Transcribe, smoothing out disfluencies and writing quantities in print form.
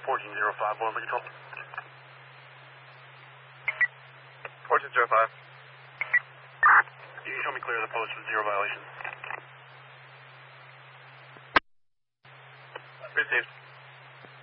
14051, control. 14005. You can show me clear of the post with 0 violations. Received.